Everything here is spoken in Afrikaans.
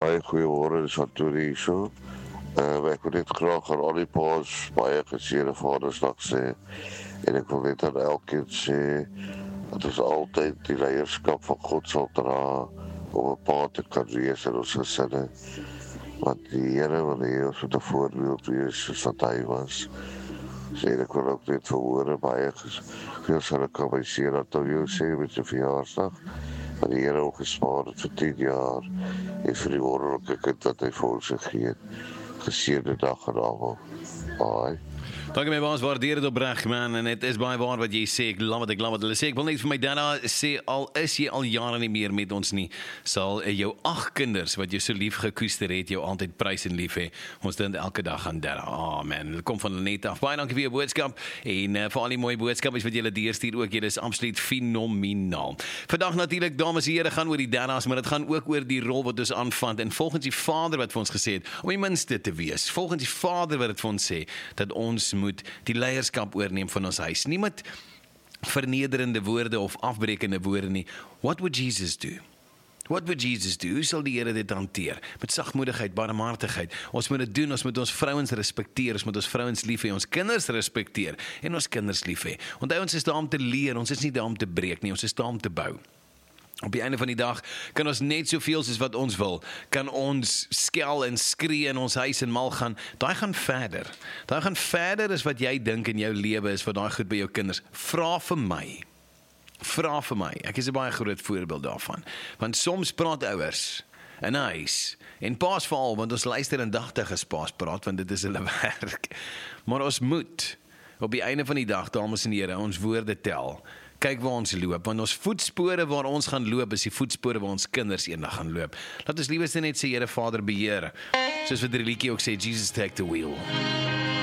baie goeie hoor, dis wat toe hier so. Ek wil net graag aan al die paas baie geseënde Vadersdag sê. En ek wil net aan elkeen sê dat ons altyd die leierskap van God sal dra om 'n pa te kan wees in ons gesinne. Want die Here wil hê ons moet 'n voorbeeld wees soos wat hy was. Sê ek wil ook net verhoor baie veel sal ek kan my seer dat jou sê met jou verjaarsdag. Want die Here ook gespaar het vir 10 jaar en vir die wonderlike kind wat hy vir ons gegee het. Geseënde dag aan almal. Bye. Dankie my baas, waardeer dit opreg man, en het is baie waar wat jy sê, ek lam wat hulle sê, ek wil net vir my Dana sê, al is jy al jare nie meer met ons nie, sal jou 8 kinders, wat jy so lief gekoester het, jou altyd prys en lief hê, ons dink elke dag aan Dana, man, dit kom van Lenet af, baie dankie vir jou boodskap, en vir al die mooie boodskapies wat julle deurstuur ook, jy is absoluut fenomenaal. Vandag natuurlik, dames en here, gaan oor die Danas, maar dit gaan ook oor die rol wat ons aanvat, en volgens die Vader wat vir ons gesê het, om die minste te wees, volgens die Vader wat het vir ons sê, dat ons moet die leierskap oorneem van ons huis. Nie met vernederende woorde of afbrekende woorde nie. What would Jesus do? What would Jesus do? Hoe sal die Here dit hanteer? Met sagmoedigheid, barmhartigheid. Ons moet dit doen, ons moet ons vrouens respekteer, ons moet ons vrouens lief hê, ons kinders respekteer en ons kinders lief hê. Onthou, ons is daar om te leer, ons is nie daar om te breek nie, ons is daar om te bou. Op die einde van die dag kan ons net soveel soos wat ons wil, kan ons skel en skree in ons huis en mal gaan, daai gaan verder. Daai gaan verder as wat jy dink in jou lewe is, wat daai goed by jou kinders. Vra vir my, ek is 'n baie groot voorbeeld daarvan, want soms praat ouers in 'n huis, en paas veral, want ons luister indagtig as paas praat, want dit is hulle werk, maar ons moet, op die einde van die dag, dames en here, ons woorde tel. Kyk waar ons loop, want ons voetspore waar ons gaan loop, is die voetspore waar ons kinders eendag gaan loop. Laat ons liewste net sê, Here Vader beheer, soos wat die liedjie ook sê, Jesus take the wheel.